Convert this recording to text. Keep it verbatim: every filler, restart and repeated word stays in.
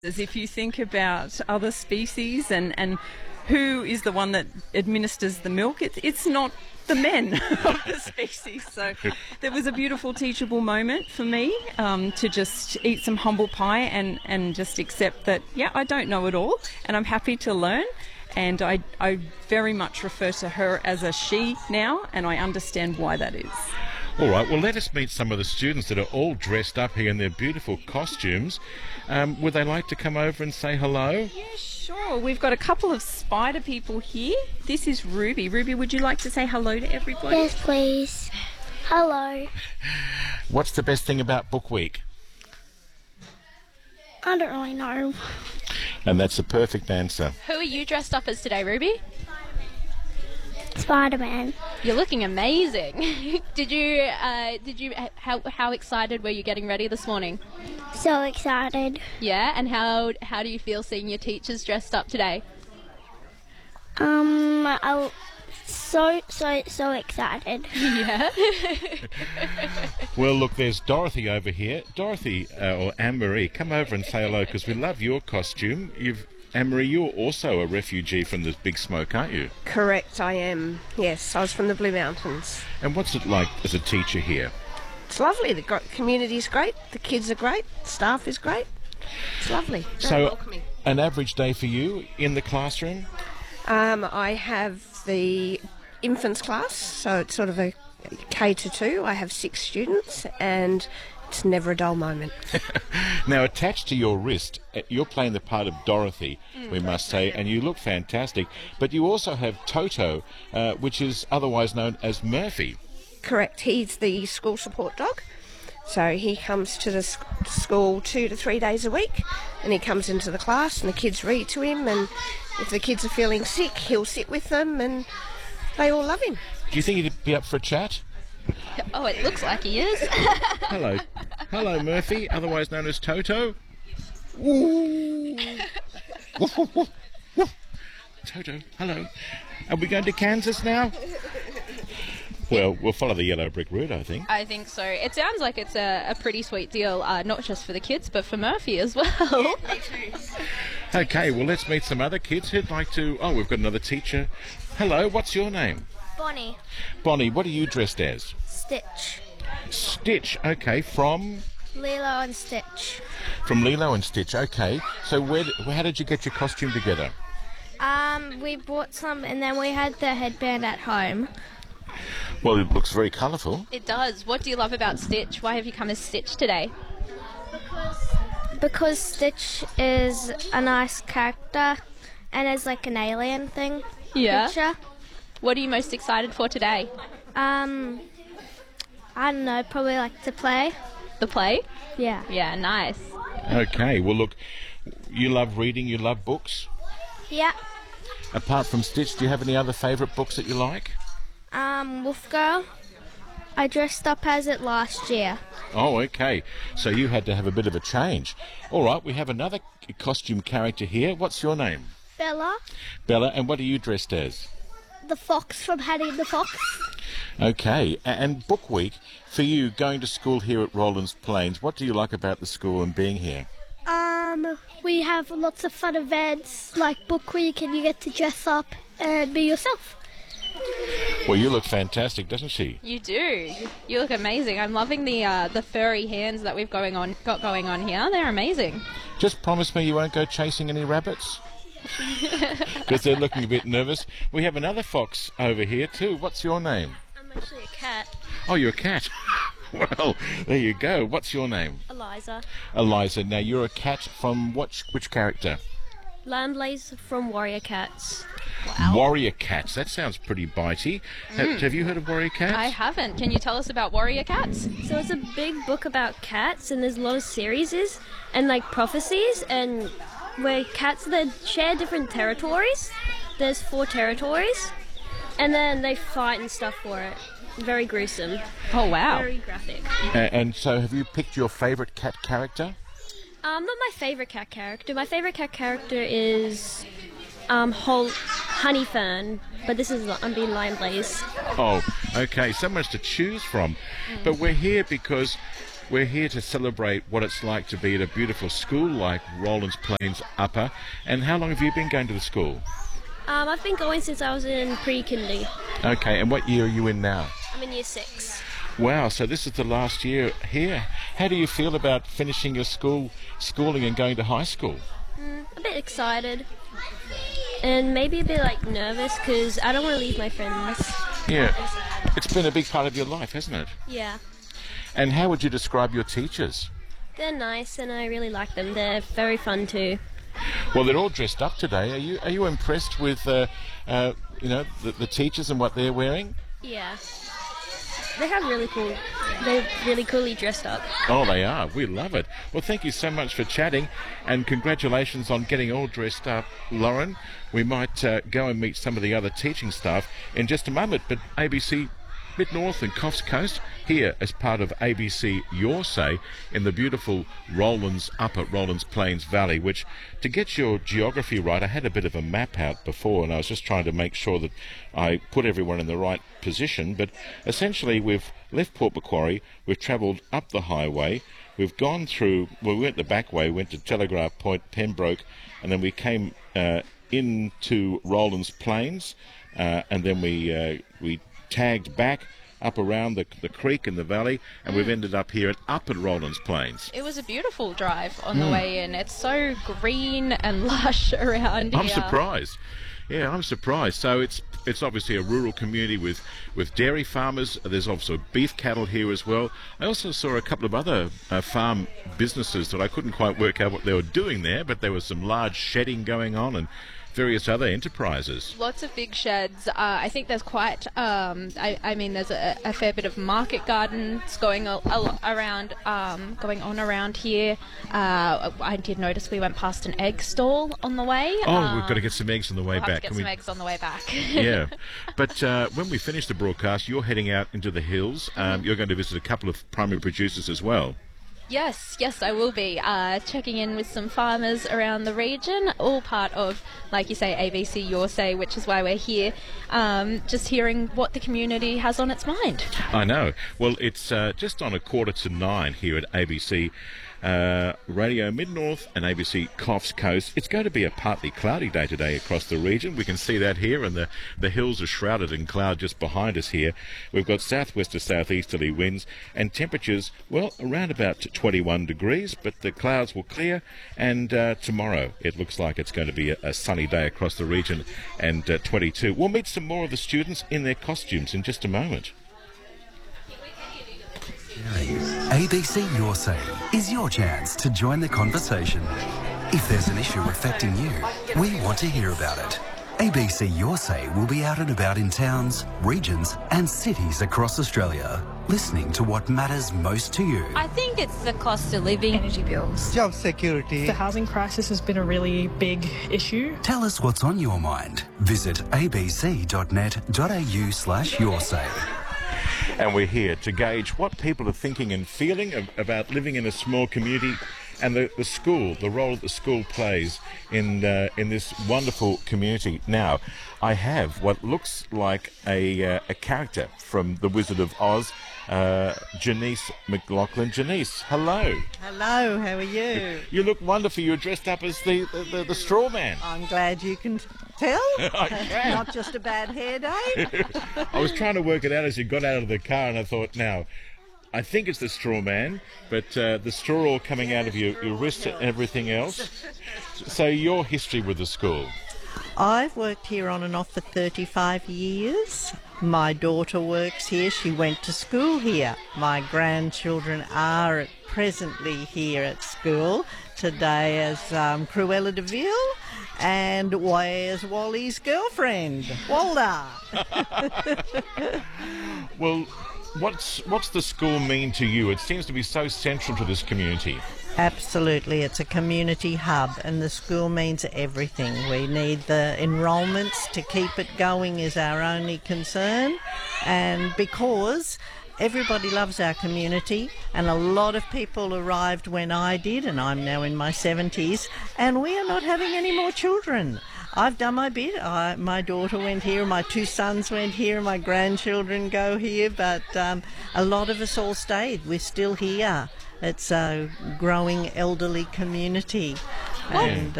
As if you think about other species and, and who is the one that administers the milk, it, it's not the men of the species. So there was a beautiful teachable moment for me um, to just eat some humble pie and, and just accept that, yeah, I don't know it all and I'm happy to learn. And I, I very much refer to her as a she now, and I understand why that is. All right, well, let us meet some of the students that are all dressed up here in their beautiful costumes. Um, would they like to come over and say hello? Yeah, sure. We've got a couple of spider people here. This is Ruby. Ruby, would you like to say hello to everybody? Yes, please. Hello. What's the best thing about Book Week? I don't really know. And that's the perfect answer. Who are you dressed up as today, Ruby? Spider-Man. You're looking amazing. did you? Uh, did you? How how excited were you getting ready this morning? So excited. Yeah, and how how do you feel seeing your teachers dressed up today? Um, I so so so excited. Yeah. Well, look, there's Dorothy over here. Dorothy uh, or Anne-Marie, come over and say hello because we love your costume. You've Anne-Marie, you're also a refugee from the Big Smoke, aren't you? Correct, I am. Yes, I was from the Blue Mountains. And what's it like as a teacher here? It's lovely. The gr- community's great. The kids are great. Staff is great. It's lovely. Very So, welcoming. an average day for you in the classroom? Um, I have the infants class, so it's sort of a K to two. I have six students, and it's never a dull moment. Now, attached to your wrist, uh, you're playing the part of Dorothy, we must say, and you look fantastic. But you also have Toto, uh, which is otherwise known as Murphy. Correct. He's the school support dog. So he comes to the sc- school two to three days a week, and he comes into the class and the kids read to him, and if the kids are feeling sick, he'll sit with them, and they all love him. Do you think he'd be up for a chat? Oh, it looks like he is. Hello. Hello, Murphy, otherwise known as Toto. Ooh. Woof, woof, woof, woof. Toto, hello. Are we going to Kansas now? Well, we'll follow the yellow brick road, I think. I think so. It sounds like it's a, a pretty sweet deal, uh, not just for the kids, but for Murphy as well. Okay, well, let's meet some other kids who'd like to... Oh, we've got another teacher. Hello, what's your name? Bonnie. Bonnie, what are you dressed as? Stitch. Stitch, okay, from... Lilo and Stitch. From Lilo and Stitch, okay. So where, how did you get your costume together? Um, we bought some and then we had the headband at home. Well, it looks very colourful. It does. What do you love about Stitch? Why have you come as Stitch today? Because Stitch is a nice character and is like an alien thing. Yeah. Picture. What are you most excited for today? Um, I don't know, probably like to play. The play? Yeah. Yeah, nice. Okay, well, look, you love reading, you love books. Yeah. Apart from Stitch, do you have any other favourite books that you like? Um, Wolf Girl. I dressed up as it last year. Oh, okay. So you had to have a bit of a change. All right, we have another c- costume character here. What's your name? Bella. Bella, and what are you dressed as? The fox from Hattie the Fox. Okay, a- and Book Week, for you, going to school here at Rollins Plains, what do you like about the school and being here? Um, we have lots of fun events like Book Week, and you get to dress up and be yourself. Well, you look fantastic, doesn't she? You do. You look amazing. I'm loving the uh, the furry hands that we've going on got going on here. They're amazing. Just promise me you won't go chasing any rabbits. Because they're looking a bit nervous. We have another fox over here too. What's your name? I'm actually a cat. Oh, you're a cat. Well, there you go. What's your name? Eliza. Eliza. Now, you're a cat from which, which character? Lamblaze from Warrior Cats. Warrior Cats. That sounds pretty bitey. Ha- have you heard of Warrior Cats? I haven't. Can you tell us about Warrior Cats? So it's a big book about cats, and there's a lot of series and like prophecies, and where cats that share different territories. There's four territories, and then they fight and stuff for it. Very gruesome. Oh, wow. Very graphic. A- and so, have you picked your favourite cat character? Um, not my favorite cat character. My favorite cat character is um Hol- Honeyfern, but this is I'm being Lionblaze. Oh, okay. So much to choose from. But we're here because we're here to celebrate what it's like to be at a beautiful school like Rollins Plains Upper. And how long have you been going to the school? Um, I've been going since I was in pre-kindy. Okay, and what year are you in now? I'm in year six. Wow, so this is the last year here. How do you feel about finishing your school schooling and going to high school? Mm, a bit excited. And maybe a bit like nervous because I don't want to leave my friends. Yeah, it's been a big part of your life, hasn't it? Yeah. And how would you describe your teachers? They're nice and I really like them. They're very fun too. Well, they're all dressed up today. Are you are you impressed with uh, uh, you know the, the teachers and what they're wearing? Yeah. They have really cool. They're really coolly dressed up. Oh, they are. We love it. Well, thank you so much for chatting, and congratulations on getting all dressed up, Lauren. We might uh, go and meet some of the other teaching staff in just a moment, but A B C Mid-North and Coffs Coast here as part of A B C Your Say in the beautiful Rollins Upper Rollins Plains Valley, which, to get your geography right, I had a bit of a map out before and I was just trying to make sure that I put everyone in the right position, but essentially we've left Port Macquarie, we've travelled up the highway, we've gone through, well, we went the back way, went to Telegraph Point, Pembroke, and then we came uh, into Rollins Plains, uh, and then we uh, we tagged back up around the, the creek in the valley, and we've ended up here at Upper Rollins Plains. It was a beautiful drive on the way in. It's so green and lush around I'm here. surprised. Yeah, I'm surprised. So it's it's obviously a rural community with, with dairy farmers. There's also beef cattle here as well. I also saw a couple of other uh, farm businesses that I couldn't quite work out what they were doing there, but there was some large shedding going on and various other enterprises. Lots of big sheds. Uh, I think there's quite, um, I, I mean, there's a, a fair bit of market gardens going a, a, around, um, going on around here. Uh, I did notice we went past an egg stall on the way. Oh, um, we've got to get some eggs on the way we'll have back. to get Can some we... eggs on the way back. Yeah, but uh, when we finish the broadcast, you're heading out into the hills. Um, you're going to visit a couple of primary producers as well. Yes, yes, I will be uh, checking in with some farmers around the region, all part of, like you say, A B C Your Say, which is why we're here, um, just hearing what the community has on its mind. I know. Well, it's uh, just on a quarter to nine here at A B C uh, Radio Mid-North and A B C Coffs Coast. It's going to be a partly cloudy day today across the region. We can see that here, and the, the hills are shrouded in cloud just behind us here. We've got southwest to southeasterly winds and temperatures, well, around about twenty-one degrees, but the clouds will clear, and uh, tomorrow it looks like it's going to be a, a sunny day across the region, and uh, twenty-two. We'll meet some more of the students in their costumes in just a moment. A B C Your Say is your chance to join the conversation. If there's an issue affecting you, we want to hear about it. A B C Your Say will be out and about in towns, regions and cities across Australia, listening to what matters most to you. I think it's the cost of living, energy bills, job security. The housing crisis has been a really big issue. Tell us what's on your mind. Visit abc.net.au slash your say. And we're here to gauge what people are thinking and feeling of, about living in a small community, and the, the school, the role that the school plays in uh, in this wonderful community. Now, I have what looks like a uh, a character from The Wizard of Oz, uh, Janice McLaughlin. Janice, hello. Hello, how are you? You look wonderful. You're dressed up as the, the, the, the straw man. I'm glad you can tell. I can. Not just a bad hair day. I was trying to work it out as you got out of the car, and I thought, now, I think it's the straw man, but uh, the straw all coming out of your, your wrist and everything else. So your history with the school? I've worked here on and off for thirty-five years. My daughter works here. She went to school here. My grandchildren are presently here at school. Today as um, Cruella de Vil, and where's Wally's girlfriend, Walda? Well, what's what's the school mean to you? It seems to be so central to this community. Absolutely, it's a community hub, and the school means everything. We need the enrolments to keep it going is our only concern, and because everybody loves our community, and a lot of people arrived when I did, and I'm now in my seventies, and we are not having any more children. I've done my bit. I, my daughter went here, my two sons went here, my grandchildren go here, but um, a lot of us all stayed. We're still here. it's a growing elderly community. And